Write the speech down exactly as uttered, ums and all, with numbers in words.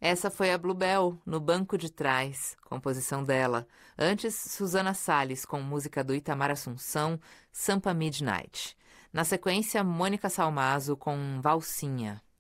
Essa foi a Bluebell, no banco de trás, composição dela. Antes, Susana Salles, com música do Itamar Assunção, Sampa Midnight. Na sequência, Mônica Salmazo com Valsinha.